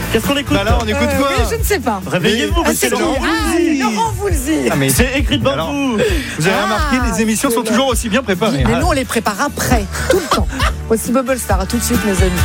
Qu'est-ce qu'on écoute? Bah là, on écoute quoi? Oui, je ne sais pas. Réveillez-vous, C'est Laurent Laurent Voulzy. Ah, mais C'est écrit devant Alors, vous. vous avez remarqué, les émissions sont toujours aussi bien préparées. Mais nous, on les prépare après, tout le temps. Voici Bubble Star. À tout de suite, mes amis.